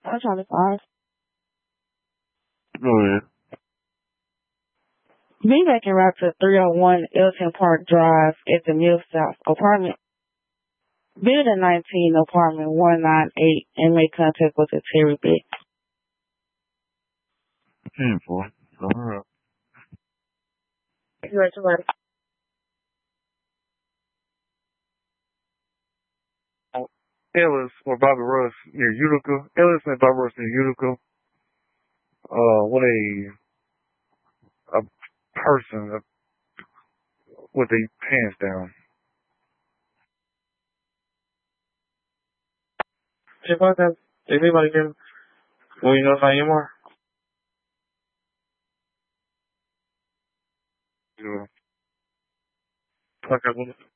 I'm trying to find. Go ahead. Be making route to 301 Elton Park Drive at the Mill South apartment. Building 19, apartment 198, and make contact with the Terry Beck. 10-4. All right. You ready to run? Ellis or Bobby Russ near Utica. Ellis and Bobby Russ near Utica. With a person with their pants down. Check out that. If anybody can, will you notify EMR? Yeah. Okay,